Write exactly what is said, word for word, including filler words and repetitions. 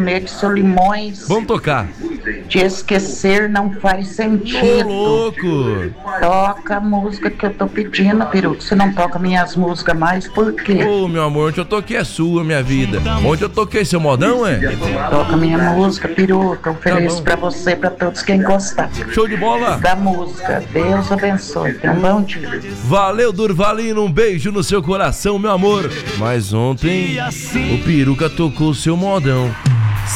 Ivonete Solimões. Vamos tocar. Te esquecer não faz sentido. Ô, louco! Toca a música que eu tô pedindo, peru. Você não toca minhas músicas mais, por quê? Ô, meu amor, onde eu toquei é sua, minha vida. Onde eu toquei seu modão, é? Toca minha música, peru. Eu ofereço bom. pra você, pra todos quem gostar. Show de bola! Da música. Deus abençoe. Tenha um bom dia. Valeu, Durvalino, um beijo no seu coração, meu amor. Mas ontem o Peruca tocou seu modão.